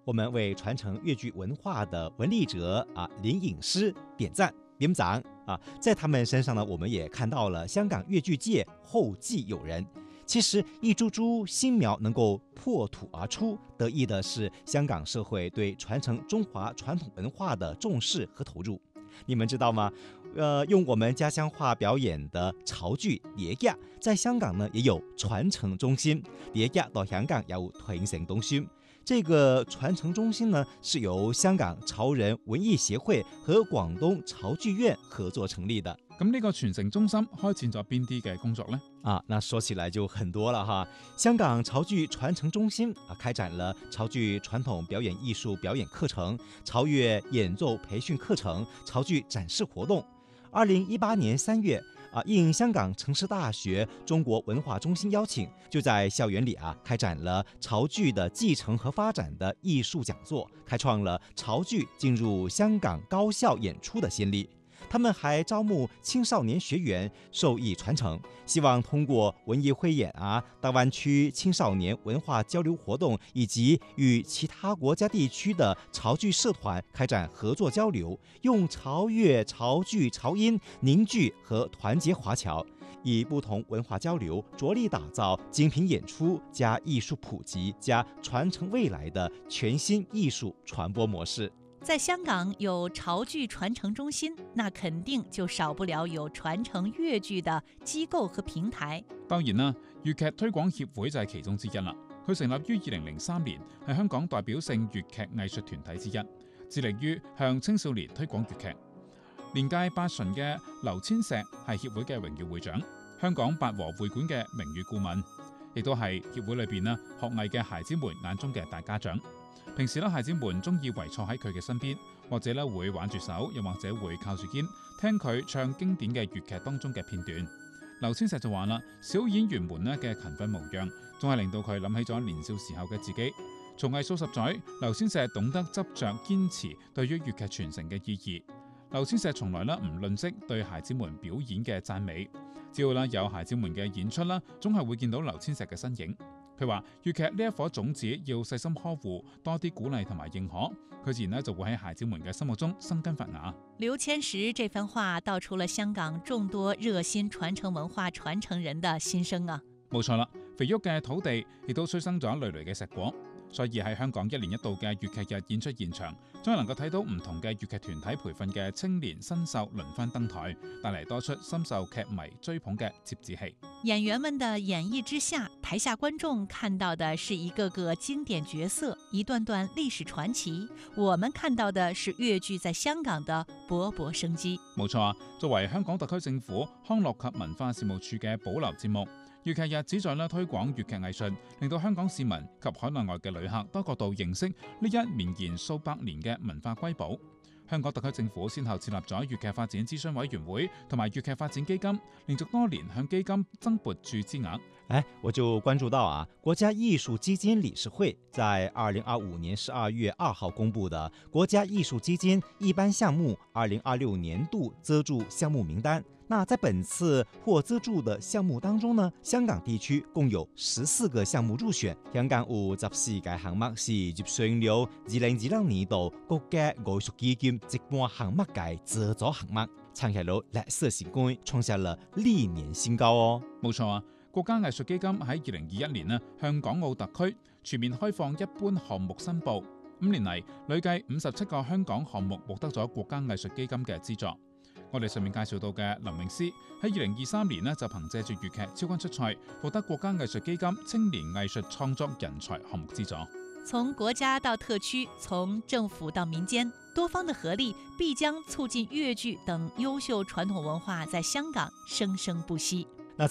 我们为传承粤剧文化的文历者林颖诗点赞点赞在他们身上呢，我们也看到了香港粤剧界后继有人。其实一株株新苗能够破土而出，得益的是香港社会对传承中华传统文化的重视和投入。你们知道吗？用我们家乡话表演的潮劇列家，在香港呢也有傳承中心，列家到香港有傳承中心。這個傳承中心呢，是由香港潮人文藝協會和廣東潮劇院合作成立的。 咁呢個傳承中心開展咗邊啲嘅工作呢？ 那說起來就很多了哈。香港潮劇傳承中心開展了潮劇傳統表演藝術表演課程、潮樂演奏培訓課程、潮劇展示活動。2018年3月應香港城市大學中國文化中心邀請，就在校園裏開展了潮劇的繼承和發展的藝術講座，開創了潮劇進入香港高校演出的先例。他們還招募青少年學員受益傳承，希望通過文藝匯演大灣區青少年文化交流活動，以及與其他國家地區的潮劇社團開展合作交流，用潮樂、潮劇、潮音凝聚和團結華僑，以不同文化交流着力打造精品演出加藝術普及加傳承未來的全新藝術傳播模式。 在香港有潮劇傳承中心，那肯定就少不了有傳承粵劇的機構和平台。 當然啦，粵劇推廣協會就係其中之一啦。佢成立於2003年，係香港代表性粵劇藝術團體之一，致力於向青少年推廣粵劇。年屆8旬嘅劉千石係協會嘅榮譽會長，香港八和會館嘅名譽顧問，亦都係協會裏邊學藝嘅孩子們眼中嘅大家長。平時孩子們中意圍坐喺佢嘅身邊，或者會挽住手，又或者會靠住肩聽佢唱經典嘅粵劇當中嘅片段。劉千石就話啦，小演員們嘅勤奮模樣，仲係令到佢諗起咗年少時候嘅自己。從藝數十載，劉千石懂得執着堅持對於粵劇傳承嘅意義。劉千石從來唔吝嗇對孩子們表演嘅讚美，只要有孩子們嘅演出總係會見到劉千石嘅身影。佢話粵劇呢一顆種子要細心呵護，多啲鼓勵同埋認可，佢自然就會喺孩子們嘅心目中生根發芽。 劉千石這番話道出了香港眾多熱心傳承文化傳承人的心聲啊！ 冇錯啦，肥沃嘅土地亦都催生咗累累嘅碩果，所以喺香港1年1度嘅粵劇日演出現場，總係能夠睇到唔同嘅粵劇團體培訓嘅青年新秀輪番登台，帶嚟多出深受劇迷追捧嘅折子戲。 演員們的演繹之下，台下觀眾看到的是一個個經典角色，一段段歷史傳奇。我們看到的是粵劇在香港的勃勃生機。 冇錯啊，作為香港特區政府康樂及文化事務處嘅保留節目，粵劇日旨在推廣粵劇藝術，令到香港市民及海內外嘅旅客多角度認識呢一綿延數百年嘅文化瑰寶。香港特區政府先後設立咗粵劇發展諮詢委員會同埋粵劇發展基金，連續多年向基金增撥注資額。 我就關注到國家藝術基金理事會在2025年12月2號公布的國家藝術基金一般項目2026年度資助項目名單。那在本次獲資助的項目當中呢，香港地區共有14個項目入選。香港有14個項目是入選了2020年度國家藝術基金一般項目嘅資助項目，創下了歷史新高，創下了歷年新高哦。 冇錯啊，國家藝術基金喺2021年向港澳特區全面開放一般項目申報，5年嚟累計57個香港項目獲得咗國家藝術基金嘅資助。我哋上面介紹到嘅林詠詩喺2023年就憑借住粵劇超級出賽，獲得國家藝術基金青年藝術創作人才項目資助。 從國家到特區，從政府到民間，多方的合力必將促進粵劇等優秀傳統文化在香港生生不息。